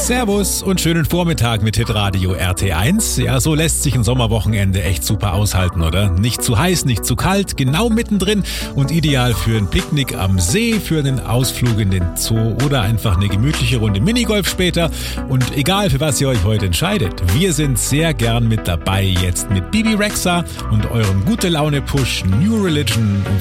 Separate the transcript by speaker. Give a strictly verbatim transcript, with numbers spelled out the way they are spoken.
Speaker 1: Servus und schönen Vormittag mit Hitradio R T eins. Ja, so lässt sich ein Sommerwochenende echt super aushalten, oder? Nicht zu heiß, nicht zu kalt, genau mittendrin und ideal für einen Picknick am See, für einen Ausflug in den Zoo oder einfach eine gemütliche Runde Minigolf später. Und egal, für was ihr euch heute entscheidet, wir sind sehr gern mit dabei jetzt mit Bibi Rexha und eurem Gute-Laune-Push New Religion.